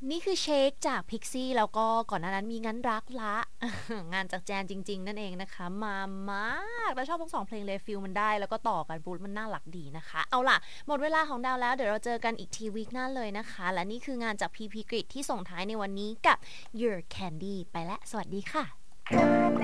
นี่คือเชคจากพิกซี่แล้วก็ก่อนหน้านั้นมีงั้นรักละ งานจากแจนจริงๆนั่นเองนะคะมามากแล้วชอบทั้ง2เพลงเลยฟิลมันได้แล้วก็ต่อกันปุ๊บมันน่ารักดีนะคะเอาล่ะหมดเวลาของดาวแล้วเดี๋ยวเราเจอกันอีกทีวีคหน้าเลยนะคะและนี่คืองานจาก PP Grid ที่ส่งท้ายในวันนี้กับ Your Candy ไปแล้วสวัสดีค่ะ